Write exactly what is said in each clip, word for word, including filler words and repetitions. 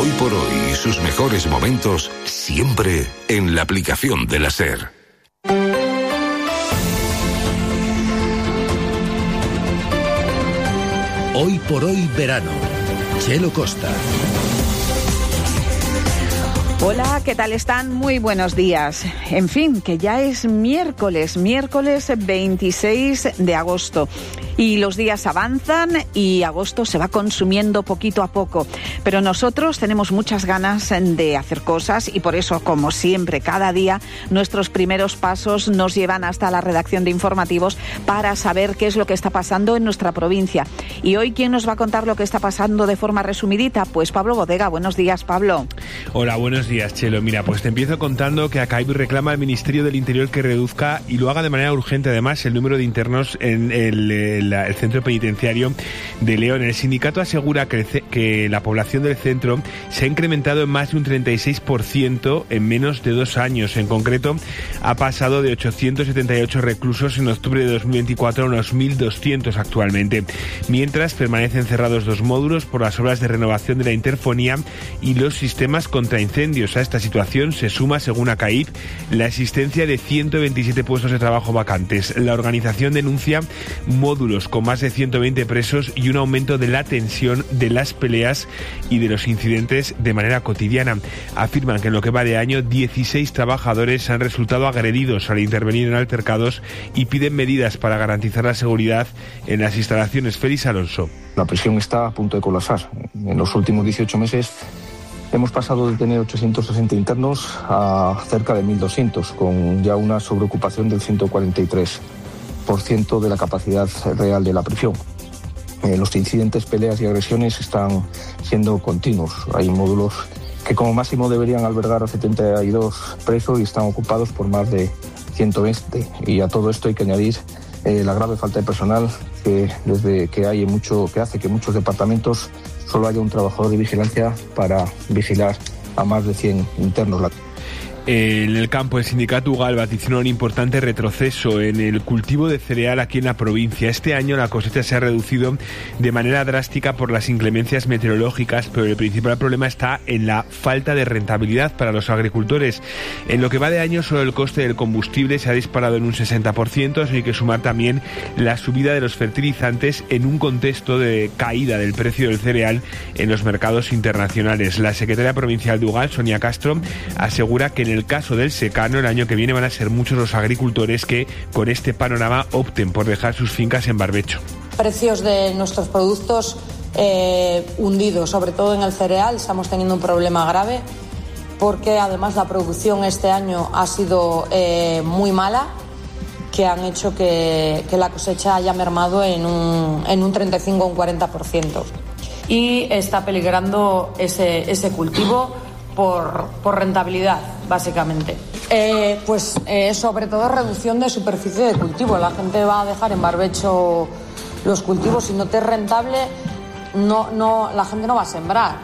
Hoy por hoy y sus mejores momentos siempre en la aplicación de la SER. Hoy por hoy verano. Chelo Costa. Hola, ¿qué tal están? Muy buenos días. En fin, que ya es miércoles, miércoles veintiséis de agosto. Y los días avanzan y agosto se va consumiendo poquito a poco. Pero nosotros tenemos muchas ganas de hacer cosas y por eso, como siempre, cada día nuestros primeros pasos nos llevan hasta la redacción de informativos para saber qué es lo que está pasando en nuestra provincia. Y hoy, ¿quién nos va a contar lo que está pasando de forma resumidita? Pues Pablo Bodega. Buenos días, Pablo. Hola, buenos días, Chelo. Mira, pues te empiezo contando que ACAIB reclama al Ministerio del Interior que reduzca y lo haga de manera urgente, además, el número de internos en el, el, el centro penitenciario de León. El sindicato asegura que, el, que la población del centro se ha incrementado en más de un treinta y seis por ciento en menos de dos años. En concreto, ha pasado de ochocientos setenta y ocho reclusos en octubre de dos mil veinticuatro a unos mil doscientos actualmente. Mientras, permanecen cerrados dos módulos por las obras de renovación de la interfonía y los sistemas contra incendios. A esta situación se suma, según ACAIB, la existencia de ciento veintisiete puestos de trabajo vacantes. La organización denuncia módulos con más de ciento veinte presos y un aumento de la tensión, de las peleas y de los incidentes de manera cotidiana. Afirman que en lo que va de año, dieciséis trabajadores han resultado agredidos al intervenir en altercados y piden medidas para garantizar la seguridad en las instalaciones. Félix Alonso. La prisión está a punto de colapsar. En los últimos dieciocho meses hemos pasado de tener ochocientos sesenta internos a cerca de mil doscientos, con ya una sobreocupación del ciento cuarenta y tres por ciento de la capacidad real de la prisión. Eh, los incidentes, peleas y agresiones están siendo continuos. Hay módulos que como máximo deberían albergar a setenta y dos presos y están ocupados por más de ciento veinte. Y a todo esto hay que añadir eh, la grave falta de personal que, desde que, hay mucho, que hace que muchos departamentos solo haya un trabajador de vigilancia para vigilar a más de cien internos. En el campo, el sindicato UGAL vaticinó un importante retroceso en el cultivo de cereal aquí en la provincia. Este año la cosecha se ha reducido de manera drástica por las inclemencias meteorológicas, pero el principal problema está en la falta de rentabilidad para los agricultores. En lo que va de año, solo el coste del combustible se ha disparado en un sesenta por ciento, así hay que sumar también la subida de los fertilizantes en un contexto de caída del precio del cereal en los mercados internacionales. La secretaria provincial de UGAL, Sonia Castro, asegura que en el En el caso del secano, el año que viene van a ser muchos los agricultores que, con este panorama, opten por dejar sus fincas en barbecho. Precios de nuestros productos eh, hundidos, sobre todo en el cereal. Estamos teniendo un problema grave porque además la producción este año ha sido eh, muy mala, que han hecho que, que la cosecha haya mermado en un, en un treinta y cinco o un cuarenta por ciento. Y está peligrando ese, ese cultivo Por, por rentabilidad, básicamente. Eh, pues eh, sobre todo reducción de superficie de cultivo. La gente va a dejar en barbecho los cultivos. Si no te es rentable, no, no, la gente no va a sembrar.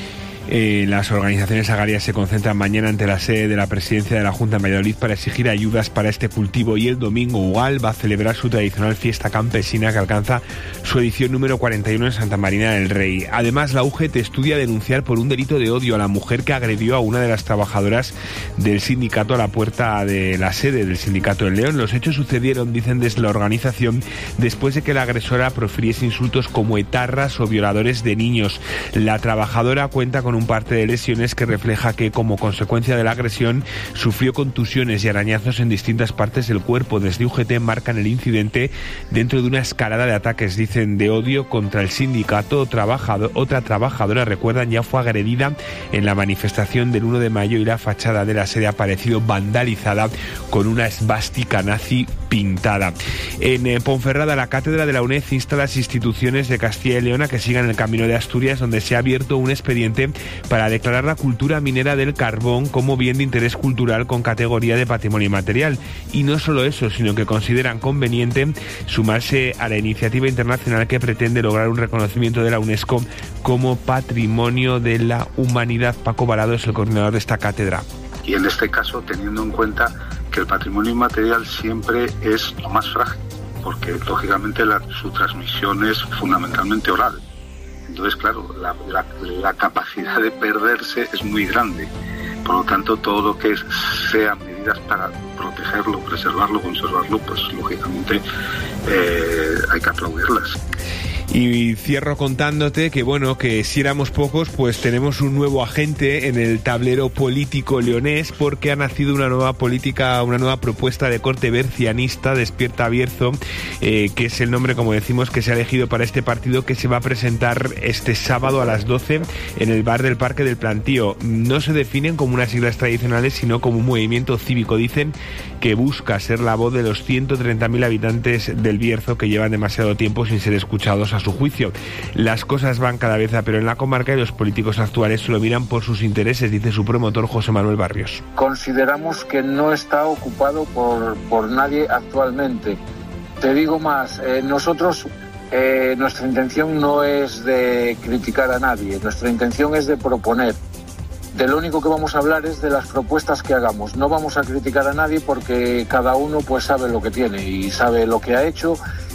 Eh, las organizaciones agrarias se concentran mañana ante la sede de la presidencia de la Junta en Valladolid para exigir ayudas para este cultivo, y el domingo UGAL va a celebrar su tradicional fiesta campesina que alcanza su edición número cuarenta y uno en Santa Marina del Rey. Además, la U G T estudia denunciar por un delito de odio a la mujer que agredió a una de las trabajadoras del sindicato a la puerta de la sede del sindicato en León. Los hechos sucedieron, dicen desde la organización, después de que la agresora profiriese insultos como etarras o violadores de niños. La trabajadora cuenta con un parte de lesiones que refleja que, como consecuencia de la agresión, sufrió contusiones y arañazos en distintas partes del cuerpo. Desde U G T marcan el incidente dentro de una escalada de ataques, dicen, de odio contra el sindicato. Trabajador, otra trabajadora, recuerdan, ya fue agredida en la manifestación del uno de mayo y la fachada de la sede ha aparecido vandalizada con una esvástica nazi pintada. En eh, Ponferrada, la cátedra de la UNED insta a las instituciones de Castilla y León a que sigan el camino de Asturias, donde se ha abierto un expediente para declarar la cultura minera del carbón como bien de interés cultural con categoría de patrimonio inmaterial. Y no solo eso, sino que consideran conveniente sumarse a la iniciativa internacional que pretende lograr un reconocimiento de la UNESCO como Patrimonio de la Humanidad. Paco Balado es el coordinador de esta cátedra. Y en este caso, teniendo en cuenta que el patrimonio inmaterial siempre es lo más frágil, porque lógicamente la, su transmisión es fundamentalmente oral. entonces, claro, la, la, la capacidad de perderse es muy grande. Por lo tanto, todo lo que es, sean medidas para protegerlo, preservarlo, conservarlo, pues lógicamente eh, hay que aplaudirlas. Y cierro contándote que, bueno, que si éramos pocos, pues tenemos un nuevo agente en el tablero político leonés, porque ha nacido una nueva política, una nueva propuesta de corte bercianista, Despierta Bierzo, eh, que es el nombre, como decimos, que se ha elegido para este partido, que se va a presentar este sábado a las doce en el bar del Parque del Plantío. No se definen como unas siglas tradicionales, sino como un movimiento cívico. Dicen que busca ser la voz de los ciento treinta mil habitantes del Bierzo que llevan demasiado tiempo sin ser escuchados a su juicio. Las cosas van cada vez a peor en la comarca y los políticos actuales se lo miran por sus intereses, dice su promotor José Manuel Barrios. Consideramos que no está ocupado por, por nadie actualmente. Te digo más, eh, nosotros, eh, nuestra intención no es de criticar a nadie, nuestra intención es de proponer. De lo único que vamos a hablar es de las propuestas que hagamos. No vamos a criticar a nadie porque cada uno pues sabe lo que tiene y sabe lo que ha hecho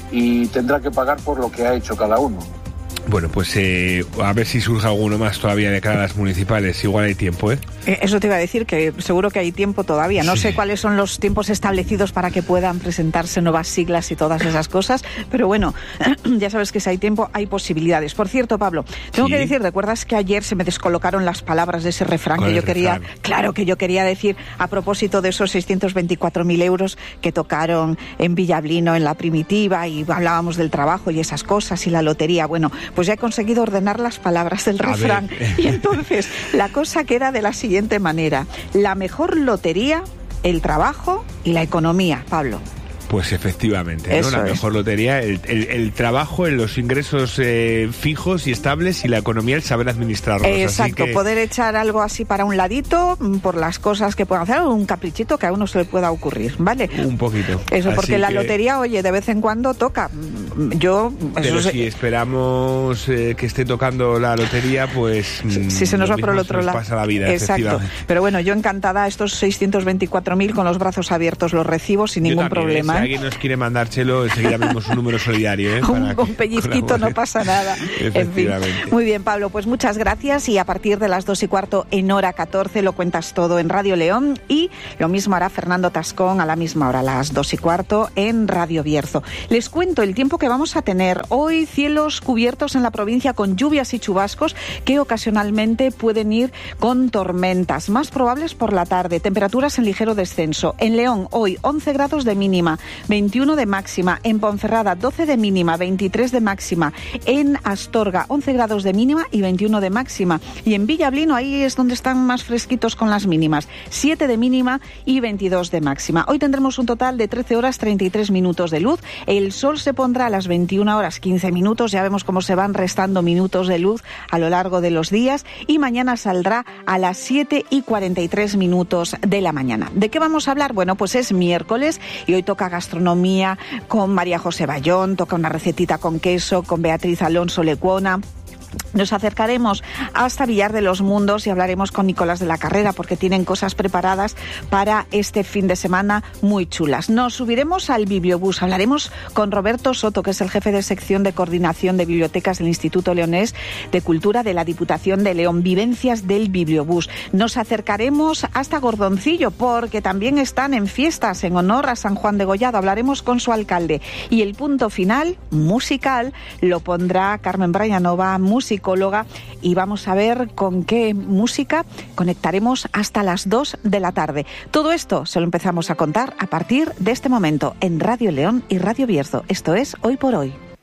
y tendrá que pagar por lo que ha hecho cada uno. Bueno, pues eh, a ver si surge alguno más todavía de cara a las municipales. Igual hay tiempo, ¿eh? Eso te iba a decir, que seguro que hay tiempo todavía. No sí. sé cuáles son los tiempos establecidos para que puedan presentarse nuevas siglas y todas esas cosas, pero bueno, ya sabes que si hay tiempo, hay posibilidades. Por cierto, Pablo, tengo sí. que decir, ¿recuerdas que ayer se me descolocaron las palabras de ese refrán que yo quería, refrán? claro, que yo quería decir a propósito de esos seiscientos veinticuatro mil euros que tocaron en Villablino, en la primitiva, y hablábamos del trabajo y esas cosas y la lotería? Bueno, pues ya he conseguido ordenar las palabras del a refrán ver. Y entonces la cosa queda de la siguiente manera: la mejor lotería, el trabajo y la economía, Pablo. Pues efectivamente, ¿no? La mejor es. lotería, el, el, el trabajo en los ingresos eh, fijos y estables, y la economía, el saber administrarlos. Exacto, así que... poder echar algo así para un ladito por las cosas que puedan hacer, o un caprichito que a uno se le pueda ocurrir, ¿vale? Un poquito. Eso, porque así la que... lotería, oye, de vez en cuando toca. Yo... Pero eso si se... esperamos eh, que esté tocando la lotería, pues... Si, si se nos va por el otro lado. Pasa la vida, exacto. Pero bueno, yo encantada, estos seiscientos veinticuatro mil con los brazos abiertos los recibo sin yo ningún también, problema. ¿eh? Si alguien nos quiere mandar chelo, enseguida mismo un número solidario, ¿eh? un, un pellizquito, no pasa nada. En fin. Muy bien, Pablo, pues muchas gracias, y a partir de las dos y cuarto en hora catorce lo cuentas todo en Radio León, y lo mismo hará Fernando Tascón a la misma hora, a las dos y cuarto en Radio Bierzo. Les cuento el tiempo que vamos a tener. Hoy cielos cubiertos en la provincia con lluvias y chubascos que ocasionalmente pueden ir con tormentas, más probables por la tarde, temperaturas en ligero descenso. En León hoy once grados de mínima, veintiuno de máxima, en Ponferrada doce de mínima, veintitrés de máxima, en Astorga once grados de mínima y veintiuno de máxima, y en Villablino, ahí es donde están más fresquitos con las mínimas, siete de mínima y veintidós de máxima. Hoy tendremos un total de trece horas treinta y tres minutos de luz, el sol se pondrá a las veintiuna horas quince minutos, ya vemos cómo se van restando minutos de luz a lo largo de los días, y mañana saldrá a las siete y cuarenta y tres minutos de la mañana. ¿De qué vamos a hablar? Bueno, pues es miércoles y hoy toca gastronomía con María José Bayón, toca una recetita con queso con Beatriz Alonso Lecuona. Nos acercaremos hasta Villar de los Mundos y hablaremos con Nicolás de la Carrera, porque tienen cosas preparadas para este fin de semana muy chulas. Nos subiremos al Bibliobús, hablaremos con Roberto Soto, que es el jefe de sección de coordinación de bibliotecas del Instituto Leonés de Cultura de la Diputación de León. Vivencias del Bibliobús. Nos acercaremos hasta Gordoncillo, porque también están en fiestas en honor a San Juan de Gollado. Hablaremos con su alcalde. Y el punto final, musical, lo pondrá Carmen Brayanova, musicóloga, y vamos a ver con qué música conectaremos hasta las dos de la tarde. Todo esto se lo empezamos a contar a partir de este momento en Radio León y Radio Bierzo. Esto es Hoy por Hoy.